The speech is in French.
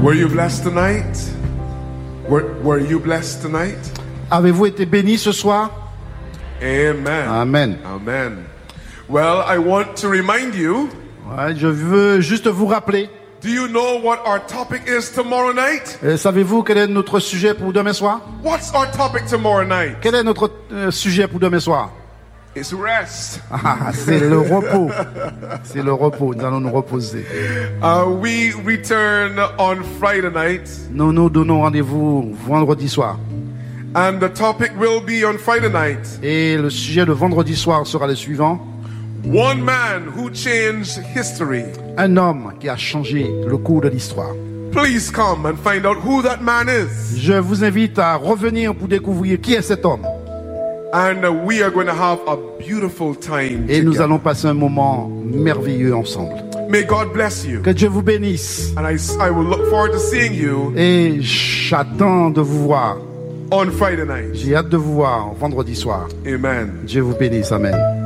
Were you blessed tonight? Were you blessed tonight? Avez-vous été bénis ce soir? Amen. Amen. Amen. Well, I want to remind you. Ouais, je veux juste vous rappeler. Do you know what our topic is tomorrow night? Savez-vous quel est notre sujet pour demain soir? What's our topic tomorrow night? Quel est notre sujet pour demain soir? It's rest. C'est le repos. C'est le repos. Nous allons nous reposer. We return on Friday night. Nous nous donnons rendez-vous vendredi soir. And the topic will be on Friday night. Et le sujet de vendredi soir sera le suivant. One man who changed history. Un homme qui a changé le cours de l'histoire. Please come and find out who that man is. Je vous invite à revenir pour découvrir qui est cet homme. And we are going to have a beautiful time Et nous together. allons passer un moment merveilleux ensemble. May God bless you. Que Dieu vous bénisse. And I will look forward to seeing you Et j'attends de vous voir. on Friday night. J'ai hâte de vous voir vendredi soir. Amen. Dieu vous bénisse. Amen.